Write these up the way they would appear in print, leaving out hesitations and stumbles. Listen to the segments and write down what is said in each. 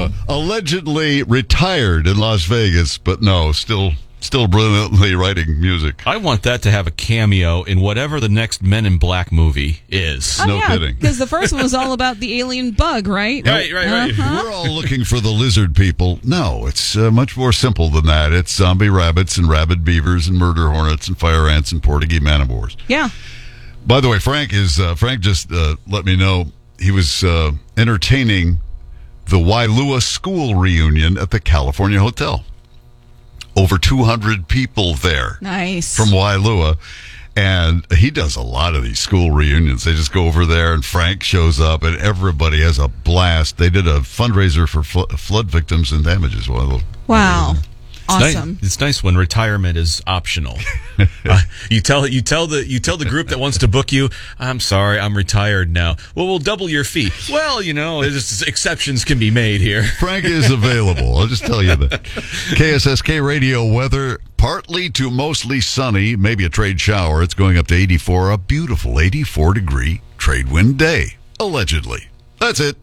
allegedly retired in Las Vegas, but no, still brilliantly writing music. I want that to have a cameo in whatever the next Men in Black movie is. No kidding. Because the first one was all about the alien bug, right? Right. We're all looking for the lizard people. No, it's much more simple than that. It's zombie rabbits and rabid beavers and murder hornets and fire ants and Portuguese man-o-wars. Yeah. By the way, Frank just let me know he was entertaining the Wailua school reunion at the California Hotel. Over 200 people there. Nice. From Wailua. And he does a lot of these school reunions. They just go over there, and Frank shows up, and everybody has a blast. They did a fundraiser for flood victims and damages. Wow. Awesome. It's nice when retirement is optional. You tell the group that wants to book you, I'm sorry, I'm retired now. Well, we'll double your fee. Well, exceptions can be made here. Frank is available. I'll just tell you that. KSSK radio weather, partly to mostly sunny, maybe a trade shower. It's going up to 84, a beautiful 84-degree trade wind day, allegedly. That's it.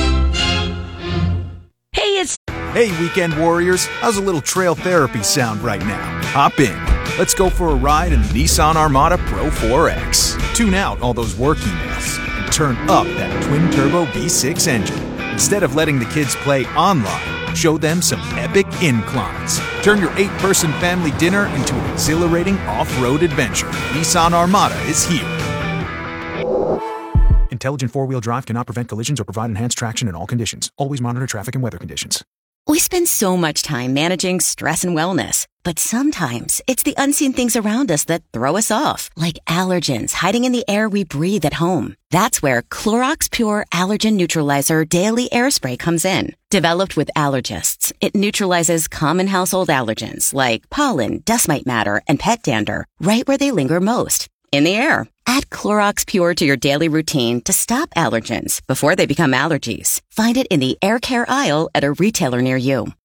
Hey, weekend warriors, how's a little trail therapy sound right now? Hop in. Let's go for a ride in the Nissan Armada Pro 4X. Tune out all those work emails and turn up that twin-turbo V6 engine. Instead of letting the kids play online, show them some epic inclines. Turn your 8-person family dinner into an exhilarating off-road adventure. Nissan Armada is here. Intelligent four-wheel drive cannot prevent collisions or provide enhanced traction in all conditions. Always monitor traffic and weather conditions. We spend so much time managing stress and wellness, but sometimes it's the unseen things around us that throw us off, like allergens hiding in the air we breathe at home. That's where Clorox Pure Allergen Neutralizer Daily Air Spray comes in. Developed with allergists, it neutralizes common household allergens like pollen, dust mite matter, and pet dander right where they linger most, in the air. Add Clorox Pure to your daily routine to stop allergens before they become allergies. Find it in the air care aisle at a retailer near you.